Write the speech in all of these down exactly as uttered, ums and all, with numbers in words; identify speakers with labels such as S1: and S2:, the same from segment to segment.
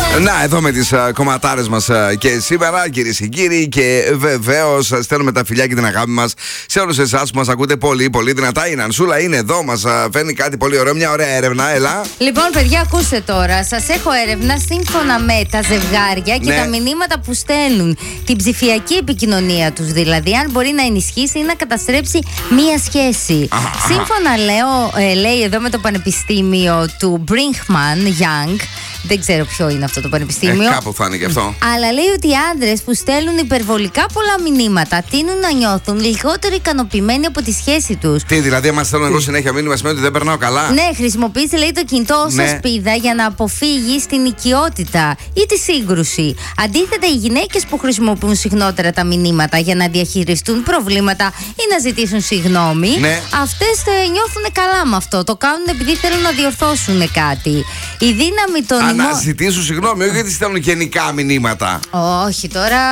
S1: Να, εδώ με τις uh, κομματάρες μας uh, και σήμερα, κυρίες και κύριοι, και βεβαίως uh, στέλνουμε τα φιλιά και την αγάπη μας σε όλους εσάς που μας ακούτε πολύ, πολύ δυνατά. Η Νανσούλα είναι εδώ, μας uh, φέρνει κάτι πολύ ωραίο, μια ωραία έρευνα. Έλα.
S2: Λοιπόν, παιδιά, ακούστε τώρα. Σας έχω έρευνα σύμφωνα με τα ζευγάρια και
S1: ναι.
S2: τα μηνύματα που στέλνουν. Την ψηφιακή επικοινωνία τους, δηλαδή, αν μπορεί να ενισχύσει ή να καταστρέψει μία σχέση.
S1: Αχα,
S2: Σύμφωνα, λέω, ε, λέει εδώ με το Πανεπιστήμιο του Brigham Young. Δεν ξέρω ποιο είναι αυτό το πανεπιστήμιο.
S1: Ε, κάπου θα είναι και αυτό.
S2: Αλλά λέει ότι οι άντρες που στέλνουν υπερβολικά πολλά μηνύματα τείνουν να νιώθουν λιγότερο ικανοποιημένοι από τη σχέση τους.
S1: Τι, δηλαδή, άμα στέλνω εγώ συνέχεια μήνυμα, σημαίνει ότι δεν περνάω καλά.
S2: Ναι, χρησιμοποιήσει, λέει, το κινητό ως
S1: ναι.
S2: ασπίδα για να αποφύγει την οικειότητα ή τη σύγκρουση. Αντίθετα, οι γυναίκες που χρησιμοποιούν συχνότερα τα μηνύματα για να διαχειριστούν προβλήματα ή να ζητήσουν συγγνώμη,
S1: ναι.
S2: αυτές ε, νιώθουν καλά με αυτό. Το κάνουν επειδή θέλουν να διορθώσουν κάτι. Η δύναμη των.
S1: Α, να ζητήσουν συγγνώμη, όχι γιατί στέλνουν γενικά μηνύματα.
S2: Όχι, τώρα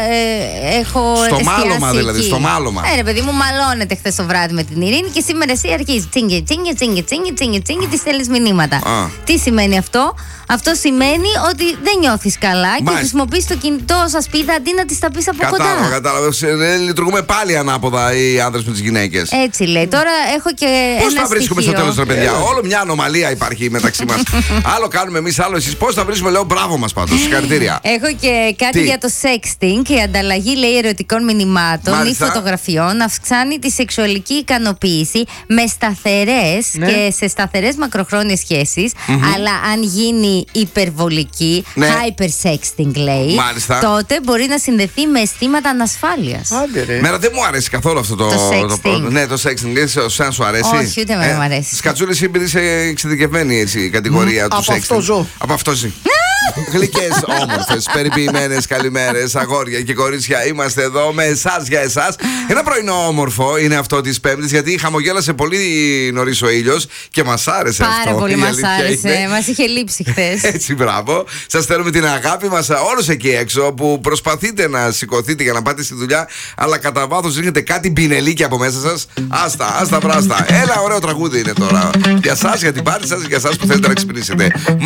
S2: ε, έχω.
S1: Στο
S2: εστιάσει
S1: μάλωμα, δηλαδή,
S2: εκεί.
S1: στο μάλωμα.
S2: Ε, ρε παιδί μου, μαλώνετε χθες το βράδυ με την Ειρήνη και σήμερα εσύ αρχίζει. Τσίγκε, τσίγκε, τσίγκε, τσίγκε, τσίγκε, τσίγκε, τη στέλνεις μηνύματα.
S1: Α.
S2: Τι σημαίνει αυτό? Αυτό σημαίνει ότι δεν νιώθεις καλά.
S1: Μάλιστα.
S2: Και χρησιμοποιείς το κινητό ως ασπίδα αντί να τις τα πεις από
S1: Κατάλαβα,
S2: κοντά.
S1: κατάλαβα. Ε, λειτουργούμε πάλι ανάποδα οι άντρες με τις γυναίκες.
S2: Έτσι λέει. Τώρα έχω και.
S1: Πώς
S2: ένα
S1: θα βρίσκουμε
S2: στοιχείο.
S1: στο τέλος, ρε παιδιά? Όλο μια ανομαλία υπάρχει μεταξύ μας. Άλλο κάνουμε εμείς, άλλο εσείς. Πώς θα βρίσκουμε, λέω, μπράβο μας πάντως. Συγχαρητήρια.
S2: Έχω και κάτι
S1: Τι?
S2: για το sexting. Η ανταλλαγή, λέει, ερωτικών μηνυμάτων
S1: Μάλιστα.
S2: ή φωτογραφιών αυξάνει τη σεξουαλική ικανοποίηση με σταθερές
S1: ναι.
S2: και σε σταθερές μακροχρόνιες σχέσεις. Mm-hmm. Αλλά αν γίνει υπερβολική,
S1: ναι.
S2: hyper sexting, λέει,
S1: Μάλιστα.
S2: τότε μπορεί να συνδεθεί με αισθήματα ανασφάλειας.
S1: Μέρα, δεν μου αρέσει καθόλου αυτό το.
S2: Το sexting.
S1: Το, ναι, το sexting. Σαν σου αρέσει?
S2: Όχι, ούτε εμένα μου αρέσει.
S1: Σκατσούλη, εσύ επειδή είσαι εξειδικευμένη έτσι, η κατηγορία mm, του
S3: από
S1: sexting.
S3: αυτό ζω.
S1: Από αυτό ζει. Γλυκές, όμορφες, περιποιημένες καλημέρες, αγόρια και κορίτσια. Είμαστε εδώ με εσάς για εσάς. Ένα πρωινό όμορφο είναι αυτό της Πέμπτης, γιατί χαμογέλασε πολύ νωρίς ο ήλιος και μας άρεσε
S2: Πάρα
S1: αυτό.
S2: Πάρα πολύ μας
S1: άρεσε.
S2: άρεσε. Μας είχε λείψει χθες.
S1: Έτσι, μπράβο. Σας θέλουμε την αγάπη μας όλους εκεί έξω που προσπαθείτε να σηκωθείτε για να πάτε στη δουλειά, αλλά κατά βάθος ρίχνετε κάτι μπινελίκι από μέσα σας. Άστα, άστα, βράστα. Ένα ωραίο τραγούδι είναι τώρα. Για σας, για την πάρτι σας, για σας που θέλετε να ξυπνήσετε.